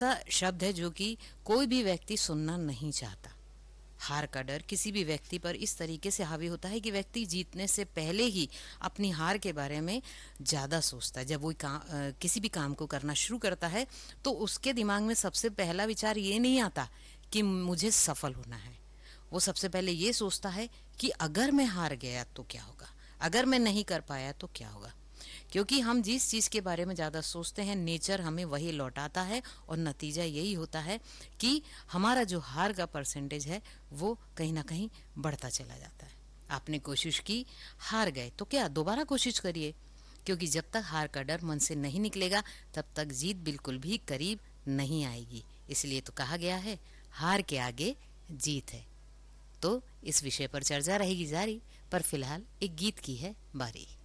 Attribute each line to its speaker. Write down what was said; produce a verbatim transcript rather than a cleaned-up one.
Speaker 1: ऐसा शब्द है जो कि कोई भी व्यक्ति सुनना नहीं चाहता। हार का डर किसी भी व्यक्ति पर इस तरीके से हावी होता है कि व्यक्ति जीतने से पहले ही अपनी हार के बारे में ज़्यादा सोचता है। जब वो का, अ, किसी भी काम को करना शुरू करता है तो उसके दिमाग में सबसे पहला विचार ये नहीं आता कि मुझे सफल होना है। वो सबसे पहले ये सोचता है कि अगर मैं हार गया तो क्या होगा, अगर मैं नहीं कर पाया तो क्या होगा। क्योंकि हम जिस चीज़ के बारे में ज़्यादा सोचते हैं नेचर हमें वही लौटाता है, और नतीजा यही होता है कि हमारा जो हार का परसेंटेज है वो कहीं ना कहीं बढ़ता चला जाता है। आपने कोशिश की, हार गए, तो क्या दोबारा कोशिश करिए, क्योंकि जब तक हार का डर मन से नहीं निकलेगा तब तक जीत बिल्कुल भी करीब नहीं आएगी। इसलिए तो कहा गया है, हार के आगे जीत है। तो इस विषय पर चर्चा रहेगी जारी, पर फिलहाल एक गीत की है बारी।